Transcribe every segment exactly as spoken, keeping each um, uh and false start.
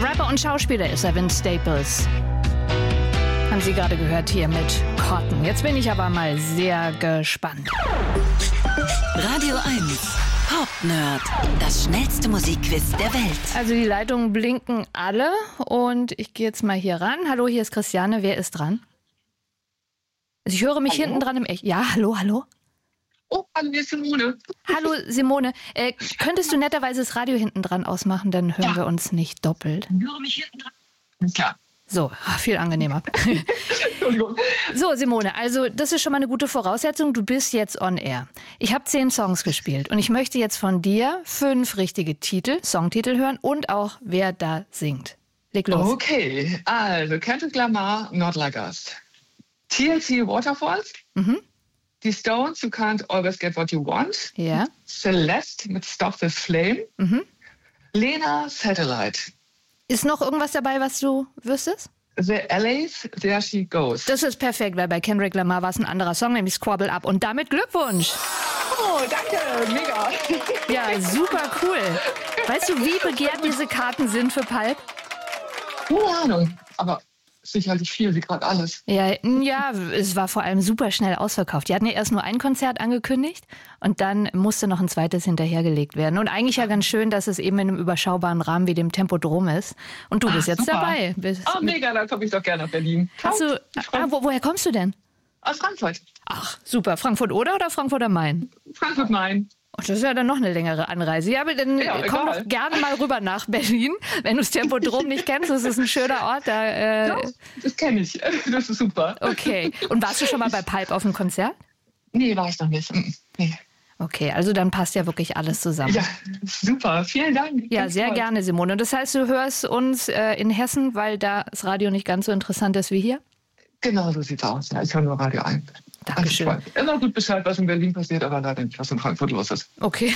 Rapper und Schauspieler ist er, Vince Staples. Haben Sie gerade gehört hier mit Cotton. Jetzt bin ich aber mal sehr gespannt. Radio eins Pop Nerd, das schnellste Musikquiz der Welt. Also die Leitungen blinken alle und ich gehe jetzt mal hier ran. Hallo, hier ist Christiane. Wer ist dran? Also ich höre mich hallo? Hinten dran im Echt. Ja, hallo, hallo. Oh, hallo, hier ist Simone. Hallo, Simone. Äh, könntest du netterweise das Radio hinten dran ausmachen, dann hören ja. wir uns nicht doppelt. Ich höre mich hinten dran. Klar. So, viel angenehmer. Entschuldigung. So, Simone, also das ist schon mal eine gute Voraussetzung. Du bist jetzt on air. Ich habe zehn Songs gespielt und ich möchte jetzt von dir fünf richtige Titel, Songtitel hören und auch, wer da singt. Leg los. Okay, also Kendrick Lamar, Not Like Us. T L C, Waterfalls. Mhm. Die Stones, You Can't Always Get What You Want. Ja. Celeste mit Stop the Flame. Mhm. Lena, Satellite. Ist noch irgendwas dabei, was du wüsstest? The L A's, There She Goes. Das ist perfekt, weil bei Kendrick Lamar war es ein anderer Song, nämlich Squabble Up. Und damit Glückwunsch. Oh, danke, mega. Ja, super cool. Weißt du, wie begehrt diese Karten sind für Pulp? Keine Ahnung, aber sicherlich viel, wie gerade alles. Ja, ja, es war vor allem super schnell ausverkauft. Die hatten ja erst nur ein Konzert angekündigt und dann musste noch ein zweites hinterhergelegt werden. Und eigentlich ja ganz schön, dass es eben in einem überschaubaren Rahmen wie dem Tempodrom ist. Und du Ach, bist jetzt super. dabei. Bist oh, mega, dann komme ich doch gerne nach Berlin. Hast du, ah, wo, woher kommst du denn? Aus Frankfurt. Ach, super. Frankfurt oder oder Frankfurt am Main? Frankfurt Main. Oh, das ist ja dann noch eine längere Anreise. Ja, aber dann ja, komm doch gerne mal rüber nach Berlin. Wenn du das Tempodrom nicht kennst, das ist ein schöner Ort. Da, äh ja, das kenne ich. Das ist super. Okay. Und warst du schon mal bei Pulp auf dem Konzert? Nee, war ich noch nicht. Nee. Okay, also dann passt ja wirklich alles zusammen. Ja, super. Vielen Dank. Ja, ganz sehr toll. gerne, Simone. Und das heißt, du hörst uns äh, in Hessen, weil da das Radio nicht ganz so interessant ist wie hier? Genau, so sieht's aus. Ja, ich höre nur Radio ein. Dankeschön. Also, immer gut Bescheid, was in Berlin passiert, aber leider nicht, was in Frankfurt los ist. Okay.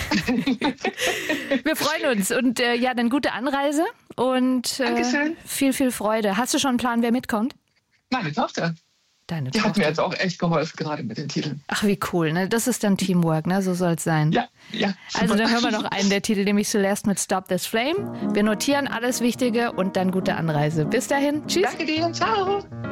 Wir freuen uns. Und äh, ja, dann gute Anreise und äh, viel, viel Freude. Hast du schon einen Plan, wer mitkommt? Meine Tochter. Deine Die Tochter. hat mir jetzt auch echt geholfen, gerade mit den Titeln. Ach, wie cool. Ne? Das ist dann Teamwork, ne? So soll es sein. Ja, ja. Also dann hören wir noch einen der Titel, nämlich Celeste mit Stop This Flame. Wir notieren alles Wichtige und dann gute Anreise. Bis dahin. Tschüss. Danke dir. Ciao.